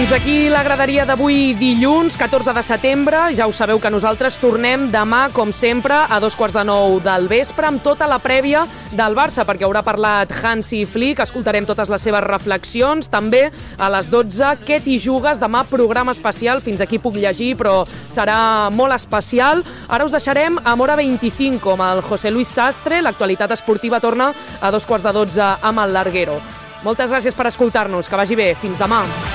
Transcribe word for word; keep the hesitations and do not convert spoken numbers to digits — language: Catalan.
Fins aquí la graderia d'avui dilluns, catorze de setembre. Ja ho sabeu que nosaltres tornem demà, com sempre, a dos quarts de nou del vespre, amb tota la prèvia del Barça, perquè haurà parlat Hansi Flick, escoltarem totes les seves reflexions. També a les dotze, Què t'hi jugues? Demà programa especial, fins aquí puc llegir, però serà molt especial. Ara us deixarem amb Hora vint-i-cinc, amb el José Luis Sastre. L'actualitat esportiva torna a dos quarts de dotze amb el Larguero. Moltes gràcies per escoltar-nos, que vagi bé. Fins demà.